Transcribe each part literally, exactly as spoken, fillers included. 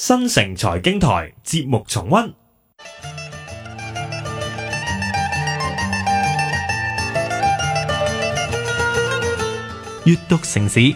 新城財經台節目重溫。 閱讀城市，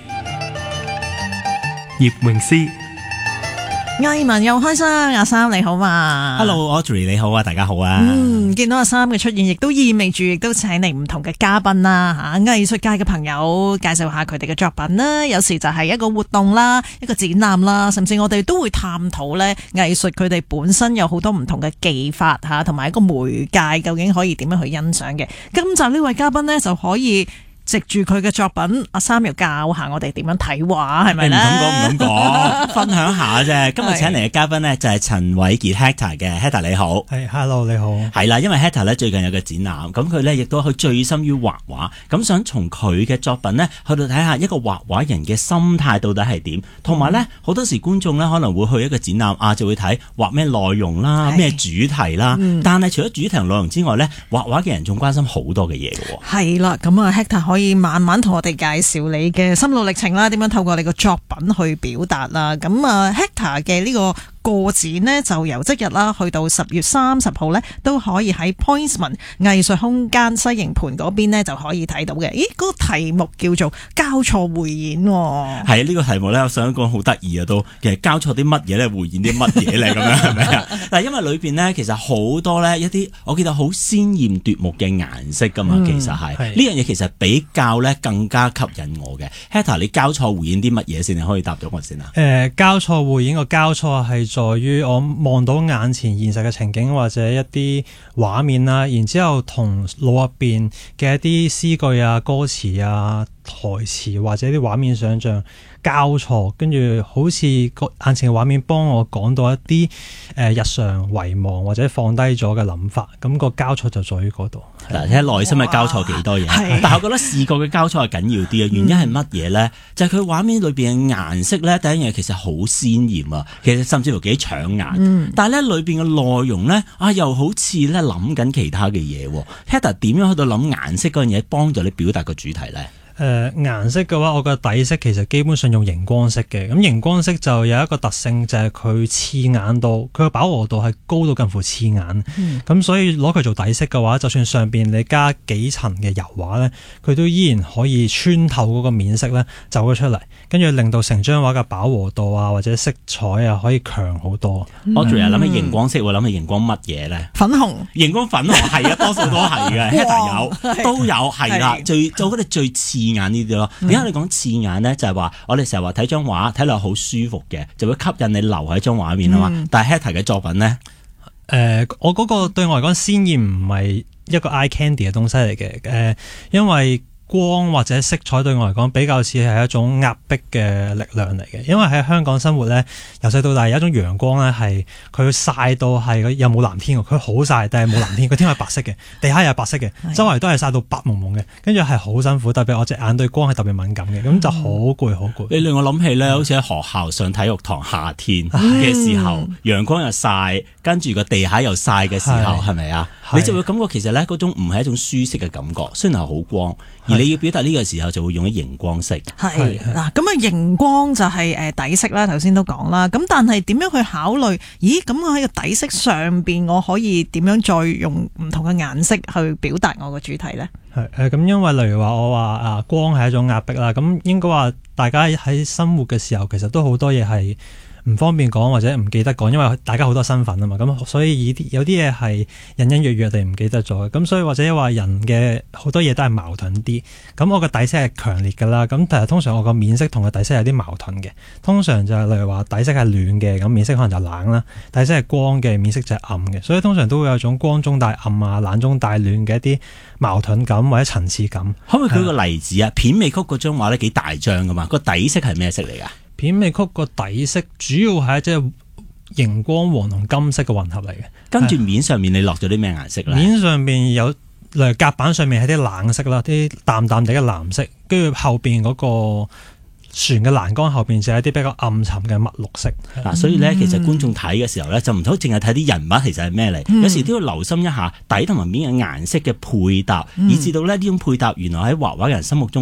葉詠詩。 藝文又開心，阿三你好嘛 ？Hello Audrey 你好啊，大家好啊。 嗯，見到阿三嘅出現，亦都意味住，亦都請嚟唔同嘅嘉賓啦吓，藝術界嘅朋友介紹下佢哋嘅作品啦。有時就係一個活動啦，一個展覽啦，甚至我哋都會探討咧藝術佢哋本身有好多唔同嘅技法吓，同埋一個媒介究竟可以點樣去欣賞嘅。今集呢位嘉賓呢，就可以藉住佢嘅作品，阿三又教下我哋點樣睇畫，係咪咧？ 唔敢講，唔敢講，分享下啫。今日請嚟嘅嘉賓呢，就係陳偉傑 Hector 嘅 Hector 你好， 係 Hello 你好， 係啦，因為 Hector 咧最近有個展覽，咁佢咧亦都去醉心於畫畫，咁想從佢嘅作品呢，去到睇下一個畫畫人嘅心態到底係點，同埋咧好多時觀眾咧可能會去一個展覽啊，就會睇畫咩內容啦，咩主題啦，嗯、但係除咗主題同內容之外咧，畫畫嘅人仲關心好多嘅嘢嘅。 係啦，咁啊 Hector 可以慢慢同我哋介紹你嘅心路歷程啦，點樣透過你個作品去表達啦。咁啊 Hector 嘅呢個個展呢，就由即日啦，去到十月三十號呢，都可以喺 Pointsman 藝術空間西營盤嗰邊呢，就可以睇到嘅。咦，嗰、那個題目叫做交錯匯演、哦。 係呢、這個題目呢，我想講好得意啊，都其實交錯啲乜嘢咧，匯演啲乜嘢咧，咁樣係咪啊？但係因為裏邊呢，其實好多呢一啲，我記得好鮮豔奪目嘅顏色噶嘛，嗯、其實係呢樣嘢其實比較呢更加吸引我嘅。Hector 你交錯匯演啲乜嘢先？你可以答咗我先啊。 誒、呃，交錯匯演個交錯係在於我望到眼前現實嘅情景或者一啲畫面啦，然之後同腦入邊嘅一啲詩句啊、歌詞啊、台詞或者啲畫面想像交錯，跟住好似個眼前嘅畫面幫我講到一啲誒、呃、日常遺忘或者放低咗嘅諗法，咁、那個交錯就在於嗰度。 嗱，睇下內心嘅交錯幾多嘢，但係我覺得視覺嘅交錯係緊要啲啊。原因係乜嘢咧？就係佢畫面裏邊嘅顏色咧，第一樣嘢其實好鮮豔啊，其實甚至乎幾搶眼。嗯、但係咧裏邊嘅內容咧啊，又好似咧諗緊其他嘅嘢。Hector 點樣去到諗顏色嗰樣嘢，幫助你表達個主題咧？ 誒、呃、顏色嘅話，我嘅底色其實基本上用熒光色嘅。咁熒光色就有一個特性，就係佢刺眼度，佢嘅飽和度係高到近乎刺眼。咁、嗯、所以攞佢做底色嘅話，就算上邊你加幾層嘅油畫咧，佢都依然可以穿透嗰個面色咧走咗出嚟，跟住令到成張畫嘅飽和度啊或者色彩啊可以強好多。 Audrey 諗起熒光色，會諗起熒光乜嘢咧？ 粉紅， 熒光粉紅係啊，多數都係嘅。Hector 有都有係啦，最我覺得最刺眼呢啲咯。點解你講刺眼咧？就係話我哋成日話睇張畫睇落好舒服嘅，就會吸引你留喺張畫面啊嘛。嗯、但係 Hector 嘅作品咧，誒、 呃，我嗰個對我嚟講鮮豔唔係一個 eye candy 嘅東西嚟嘅。誒、呃，因為光或者色彩對我嚟講比較似係一種壓迫嘅力量嚟嘅，因為喺香港生活咧，由細到大有一種陽光咧係佢曬到係有冇藍天，佢好曬但係冇藍天，個天係白色嘅，地下又係白色嘅，周圍都係曬到白蒙蒙嘅，跟住係好辛苦，特別我隻眼對光係特別敏感嘅，咁就好攰好攰。 你令我諗起咧，好似喺學校上體育堂夏天嘅時候，陽光又曬，跟住個地下又曬嘅時候，係咪啊？你就會感覺其實咧嗰種唔係一種舒適嘅感覺，雖然係好光，而你要表達呢個時候就會用啲熒光色。 係嗱，咁啊熒光就係誒底色啦，頭先都講啦。咁但係點樣去考慮？咦，咁我喺個底色上邊，我可以點樣再用唔同嘅顏色去表達我個主題咧？ 係誒，咁因為例如話我話啊光係一種壓迫啦，咁應該話大家喺生活嘅時候，其實都好多嘢係唔方便講或者唔記得講，因為大家好多身份啊嘛，咁所以有啲嘢係隱隱約約地唔記得咗嘅，咁所以或者話人嘅好多嘢都係矛盾啲。咁我個底色係強烈噶啦，咁但係通常我個面色同個底色有啲矛盾嘅。通常就係例如話底色係暖嘅，咁面色可能就冷啦；底色係光嘅，面色就係暗嘅。所以通常都會有種光中帶暗啊、冷中帶暖嘅一啲矛盾感或者層次感。 可唔可以舉個例子啊？片尾曲嗰張畫咧幾大張噶嘛？個底色係咩色嚟噶？ 片尾曲個底色主要係即係熒光黃同金色嘅混合嚟嘅， 跟住面上面你落咗啲咩顏色咧？ 面上面有例如夾板上面係啲冷色啦，啲淡淡地嘅藍色，跟住後邊嗰個船嘅欄杆後邊就係一啲比較暗沉嘅墨綠色。 嗱、啊，所以咧其實觀眾睇嘅時候咧就唔好淨係睇啲人物其實係咩嚟，嗯、有時都要留心一下底同埋面嘅顏色嘅配搭，嗯、以至到咧呢種配搭原來喺畫畫嘅人心目中